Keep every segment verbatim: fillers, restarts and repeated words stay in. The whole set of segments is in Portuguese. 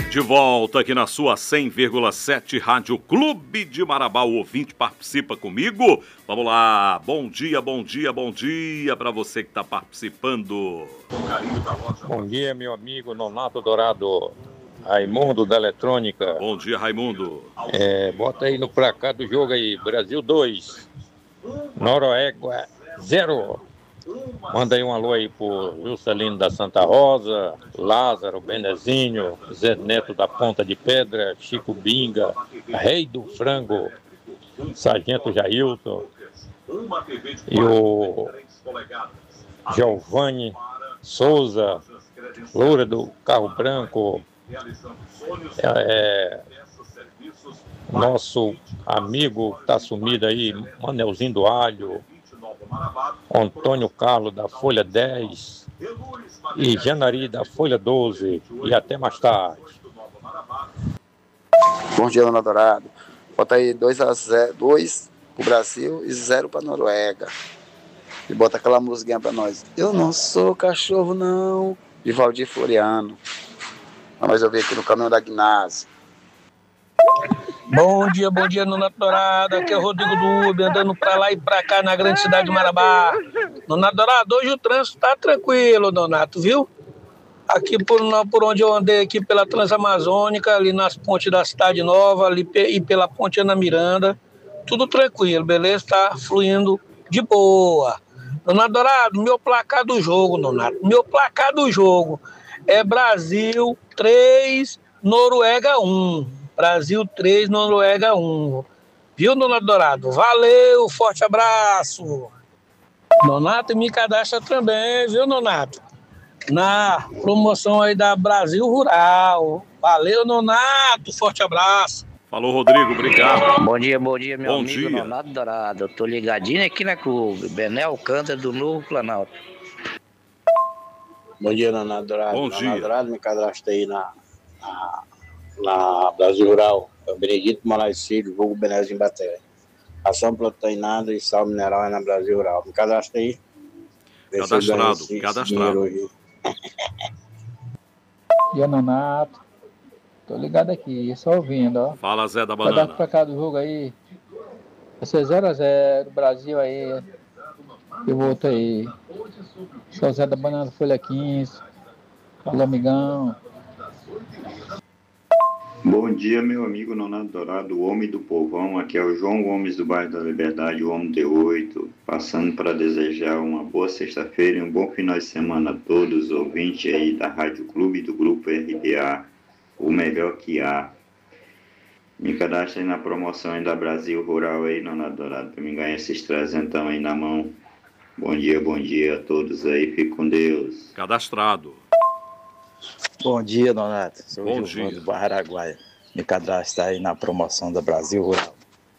De volta aqui na sua cem vírgula sete Rádio Clube de Marabá. O ouvinte participa comigo. Vamos lá. Bom dia, bom dia, bom dia para você que está participando. Bom dia, meu amigo Nonato Dourado. Raimundo da Eletrônica. Bom dia, Raimundo. É, bota aí no placar do jogo aí. Brasil dois, Noruega zero. Manda aí um alô aí pro Juscelino da Santa Rosa, Lázaro, Benezinho, Zé Neto da Ponta de Pedra, Chico Binga, Rei do Frango, Sargento Jailton e o Giovanni Souza, Loura do Carro Branco, é, nosso amigo que tá sumido aí, Manelzinho do Alho, Antônio Carlos da Folha dez e Janari da Folha doze. E até mais tarde. Bom dia, Dona Dourado. Bota aí dois a zero, dois pro Brasil e zero pra Noruega. E bota aquela musiquinha pra nós. Eu não sou cachorro, não. De Valdir Floriano. Vamos ouvir aqui no caminhão da Gnásio. Bom dia, bom dia, Nonato Dourado. Aqui é o Rodrigo do Uber, andando pra lá e pra cá na grande cidade de Marabá. Nonato Dourado, hoje o trânsito tá tranquilo, Nonato, viu? Aqui por, por onde eu andei aqui pela Transamazônica, ali nas pontes da Cidade Nova, ali e pela ponte Ana Miranda, tudo tranquilo, beleza? Tá fluindo de boa. Nonato Dourado, meu placar do jogo, Nonato, meu placar do jogo é Brasil três, Noruega um. Brasil três, Noruega um. Viu, Nonato Dourado? Valeu, forte abraço. Nonato, me cadastra também, viu, Nonato? Na promoção aí da Brasil Rural. Valeu, Nonato, forte abraço. Falou, Rodrigo, obrigado. Bom dia, bom dia, meu bom amigo dia. Nonato Dourado. Eu tô ligadinho aqui na Clube. Benel Alcântara do Novo Planalto. Bom dia, Nonato Dourado. Bom Nonato dia. Dourado, me cadastrei na, na, na Brasil Rural. É o Benedito Moraes Filho, vulgo Benézio em Baté. Ação proteinada e sal mineral é na Brasil Rural. Me cadastrei. Cadastrado, cadastrado. E Nonato, tô ligado aqui, só ouvindo, ó. Fala, Zé da Vai dar Banana. pra cá do jogo aí. Vai ser zero a zero, Brasil aí. Eu volto aí. Sou Zé da Banana, Folha quinze. Falou, amigão. Bom dia, meu amigo Nonato Dourado, o homem do povão. Aqui é o João Gomes do bairro da Liberdade, o homem D oito, passando para desejar uma boa sexta-feira e um bom final de semana a todos os ouvintes aí da Rádio Clube do Grupo R D A, o melhor que há. Me cadastre aí na promoção aí da Brasil Rural aí, Nonato Dourado, para me ganhar esses trezentão aí na mão. Bom dia, bom dia a todos aí, fique com Deus. Cadastrado. Bom dia, Nonato. Sou Bom o Gilvão dia. do Bairro Araguaia. Me cadastra aí na promoção da Brasil Rural.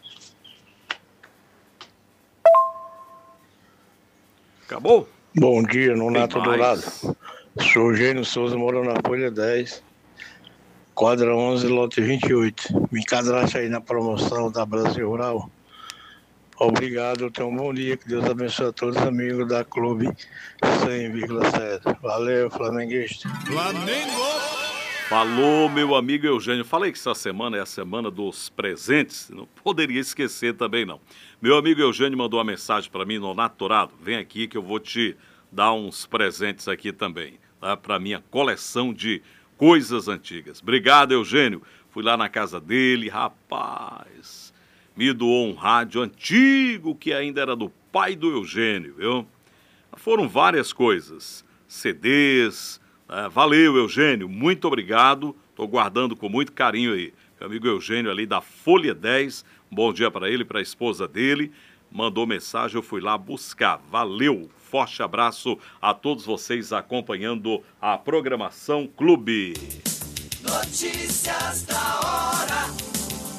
Acabou? Bom dia, Nonato Tem Dourado. mais. Sou Eugênio Souza, moro na Folha dez, quadra onze, lote vinte e oito. Me cadastra aí na promoção da Brasil Rural. Obrigado, tenha um bom dia, que Deus abençoe a todos os amigos da Clube cem vírgula sete. Valeu, flamenguista. Flamengo! Falou, meu amigo Eugênio. Falei que essa semana é a semana dos presentes. Não poderia esquecer também, não. Meu amigo Eugênio mandou uma mensagem para mim, Nonato Dourado. Vem aqui que eu vou te dar uns presentes aqui também, tá? Para minha coleção de coisas antigas. Obrigado, Eugênio. Fui lá na casa dele, rapaz. Me doou um rádio antigo que ainda era do pai do Eugênio, viu? Foram várias coisas, C Ds. É, valeu, Eugênio, muito obrigado. Estou guardando com muito carinho aí. Meu amigo Eugênio ali da Folha dez, um bom dia para ele, para a esposa dele. Mandou mensagem, eu fui lá buscar. Valeu, forte abraço a todos vocês acompanhando a programação Clube. Notícias da hora.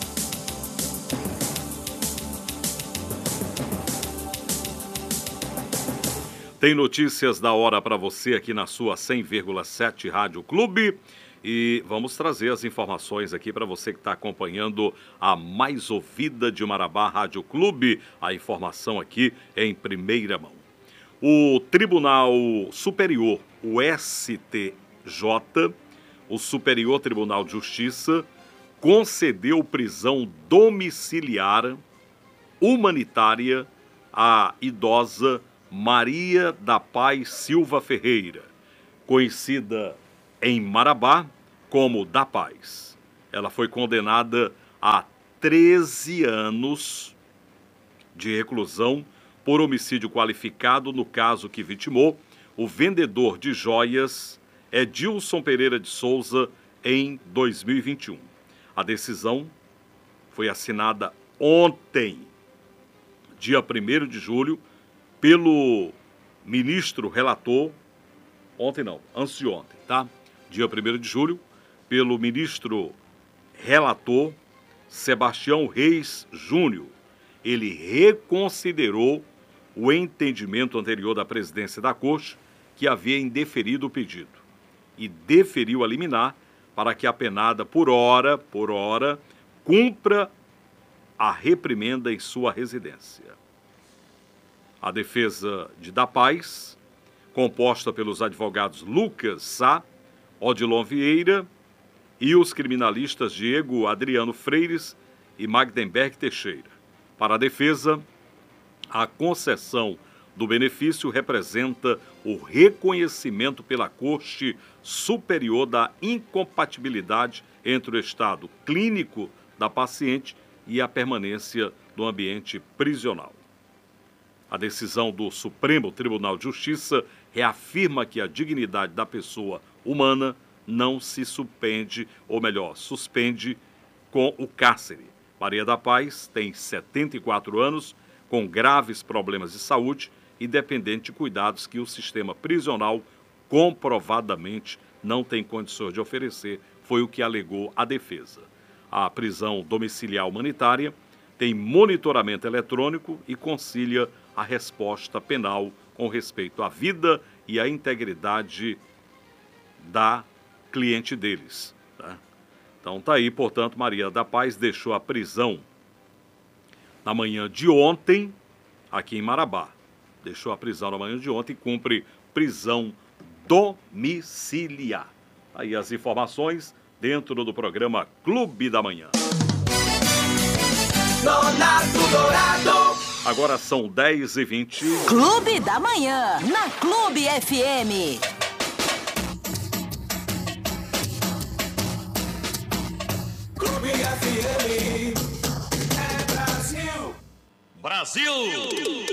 Tem notícias da hora para você aqui na sua cem vírgula sete Rádio Clube. E vamos trazer as informações aqui para você que está acompanhando a mais ouvida de Marabá, Rádio Clube. A informação aqui em primeira mão. O Tribunal Superior, o S T J, o Superior Tribunal de Justiça concedeu prisão domiciliar humanitária à idosa Maria da Paz Silva Ferreira, conhecida em Marabá como da Paz. Ela foi condenada a treze anos de reclusão por homicídio qualificado no caso que vitimou o vendedor de joias Edilson Pereira de Souza em dois mil e vinte e um. A decisão foi assinada ontem, dia primeiro de julho, pelo ministro relator, ontem não, antes de ontem, tá? Dia primeiro de julho, pelo ministro relator Sebastião Reis Júnior. Ele reconsiderou o entendimento anterior da presidência da Corte, que havia indeferido o pedido, e deferiu a liminar para que a penada, por hora, por hora, cumpra a reprimenda em sua residência. A defesa de Da Paz, composta pelos advogados Lucas Sá, Odilon Vieira e os criminalistas Diego Adriano Freires e Magdenberg Teixeira. Para a defesa, a concessão do benefício representa o reconhecimento pela Corte Superior da incompatibilidade entre o estado clínico da paciente e a permanência no ambiente prisional. A decisão do Supremo Tribunal de Justiça reafirma que a dignidade da pessoa humana não se suspende, ou melhor, suspende com o cárcere. Maria da Paz tem setenta e quatro anos, com graves problemas de saúde e dependente de cuidados que o sistema prisional comprovadamente não tem condições de oferecer, foi o que alegou a defesa. A prisão domiciliar humanitária tem monitoramento eletrônico e concilia a resposta penal com respeito à vida e à integridade da cliente deles. Tá? Então tá aí, portanto, Maria da Paz deixou a prisão na manhã de ontem, aqui em Marabá. Deixou a prisão na manhã de ontem e cumpre prisão domiciliar. Aí as informações dentro do programa Clube da Manhã. Nonato Dourado. Agora são dez e vinte. Clube da Manhã, na Clube F M. Clube F M. É Brasil. Brasil.